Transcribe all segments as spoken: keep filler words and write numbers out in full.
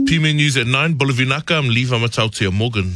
P M A News at nine, Bolivinaka, I'm Levi Matautia Morgan.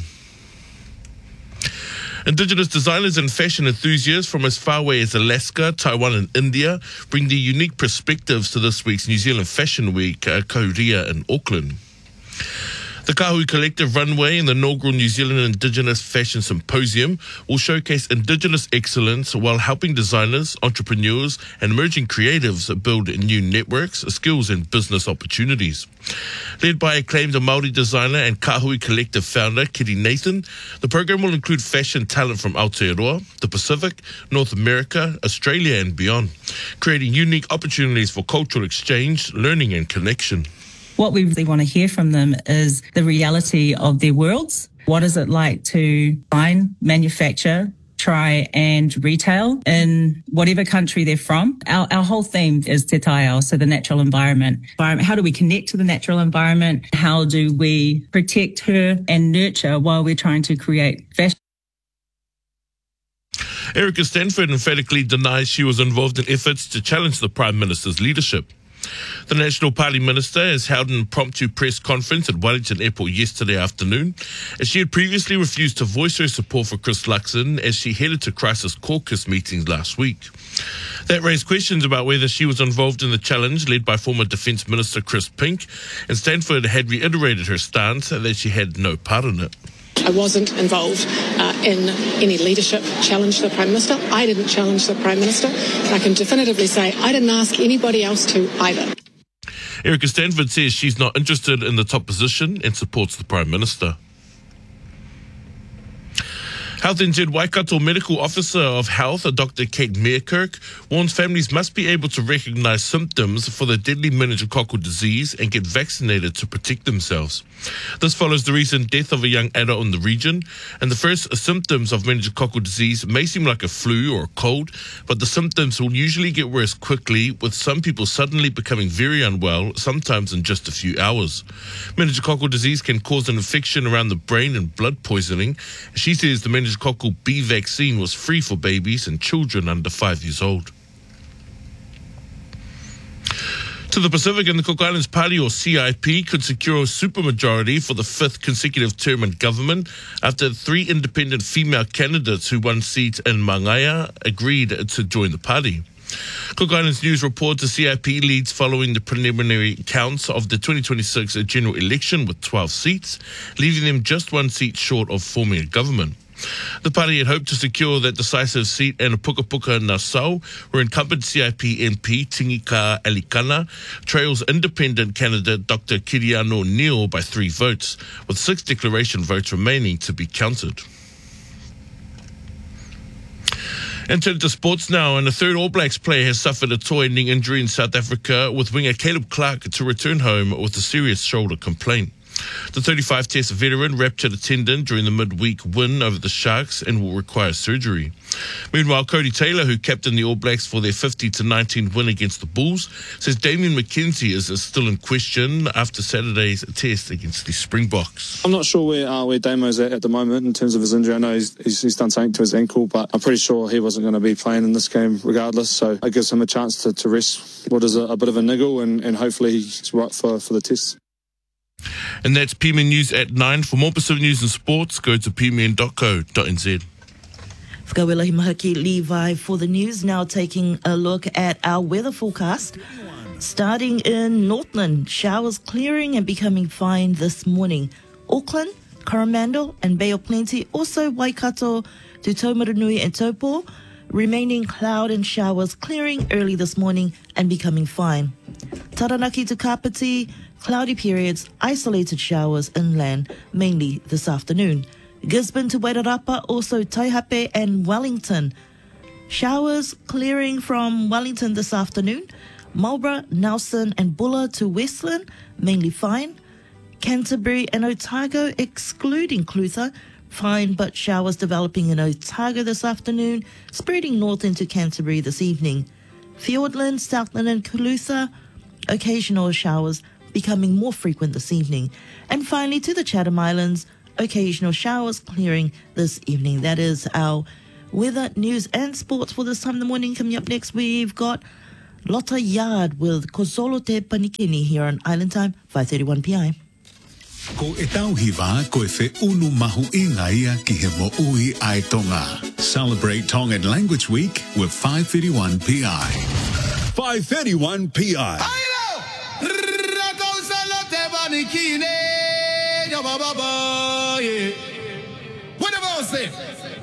Indigenous designers and fashion enthusiasts from as far away as Alaska, Taiwan and India bring their unique perspectives to this week's New Zealand Fashion Week, uh, Kauria in Auckland. The Kahui Collective Runway and the inaugural New Zealand Indigenous Fashion Symposium will showcase Indigenous excellence while helping designers, entrepreneurs and emerging creatives build new networks, skills and business opportunities. Led by acclaimed Māori designer and Kahui Collective founder Kitty Nathan, the program will include fashion talent from Aotearoa, the Pacific, North America, Australia and beyond, creating unique opportunities for cultural exchange, learning and connection. What we really want to hear from them is the reality of their worlds. What is it like to design, manufacture, try and retail in whatever country they're from? Our, our whole theme is Te Taiao, so the natural environment. How do we connect to the natural environment? How do we protect her and nurture while we're trying to create fashion? Erica Stanford emphatically denies she was involved in efforts to challenge the Prime Minister's leadership. The National Party minister has held an impromptu press conference at Wellington Airport yesterday afternoon, as she had previously refused to voice her support for Chris Luxon as she headed to crisis caucus meetings last week. That raised questions about whether she was involved in the challenge led by former Defence Minister Chris Pink, and Stanford had reiterated her stance that she had no part in it. I wasn't involved uh, in any leadership challenge to the Prime Minister. I didn't challenge the Prime Minister. And I can definitively say I didn't ask anybody else to either. Erica Stanford says she's not interested in the top position and supports the Prime Minister. Health N Z Waikato Medical Officer of Health, Doctor Kate Meerkirk, warns families must be able to recognise symptoms for the deadly meningococcal disease and get vaccinated to protect themselves. This follows the recent death of a young adult in the region, and the first symptoms of meningococcal disease may seem like a flu or a cold, but the symptoms will usually get worse quickly, with some people suddenly becoming very unwell, sometimes in just a few hours. Meningococcal disease can cause an infection around the brain and blood poisoning. She says the meningococcal B vaccine was free for babies and children under five years old. To the Pacific, and the Cook Islands Party, or C I P, could secure a supermajority for the fifth consecutive term in government after three independent female candidates who won seats in Mangaya agreed to join the party. Cook Islands News reports the C I P leads following the preliminary counts of the twenty twenty-six general election with twelve seats, leaving them just one seat short of forming a government. The party had hoped to secure that decisive seat in Puka Puka Nassau, where incumbent C I P M P Tingika Alikana trails independent candidate Doctor Kiriano Neal by three votes, with six declaration votes remaining to be counted. And turn to sports now, and a third All Blacks player has suffered a toe-ending injury in South Africa, with winger Caleb Clark to return home with a serious shoulder complaint. The thirty-five Test veteran ruptured a tendon during the midweek win over the Sharks and will require surgery. Meanwhile, Cody Taylor, who captained the All Blacks for their fifty to nineteen win against the Bulls, says Damien McKenzie is, is still in question after Saturday's test against the Springboks. I'm not sure where uh, where Damo's at at the moment in terms of his injury. I know he's, he's, he's done something to his ankle, but I'm pretty sure he wasn't going to be playing in this game regardless, so it gives him a chance to, to rest what is a, a bit of a niggle, and, and hopefully he's right for, for the test. And that's P M N News at nine. For more Pacific news and sports, go to p m n dot co dot n z. Whakawela Himahaki Levi for the news. Now taking a look at our weather forecast. Starting in Northland, showers clearing and becoming fine this morning. Auckland, Coromandel and Bay of Plenty, also Waikato to Taumarunui and Taupo, remaining cloud and showers clearing early this morning and becoming fine. Taranaki to Kapiti, cloudy periods, isolated showers inland, mainly this afternoon. Gisborne to Wairarapa, also Taihape and Wellington. Showers clearing from Wellington this afternoon. Marlborough, Nelson and Buller to Westland, mainly fine. Canterbury and Otago, excluding Clutha, fine but showers developing in Otago this afternoon, spreading north into Canterbury this evening. Fiordland, Southland and Clutha, occasional showers becoming more frequent this evening. And finally to the Chatham Islands, occasional showers clearing this evening. That is our weather, news and sports for this time in the morning. Coming up next, we've got Lotta Yard with Kosolo Te Panikini here on Island Time, five thirty-one p m. Ko e tauhiwa ko e whi unu mahu I ngā ia ki he mo ui ai Tonga. Celebrate Tongan Language Week with five thirty-one P I. five thirty-one P I. What about say?